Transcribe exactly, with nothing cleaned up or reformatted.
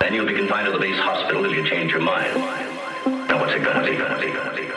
Then you'll be confined to the base hospital till you change your mind. Now what's it gonna be, gonna be, gonna be?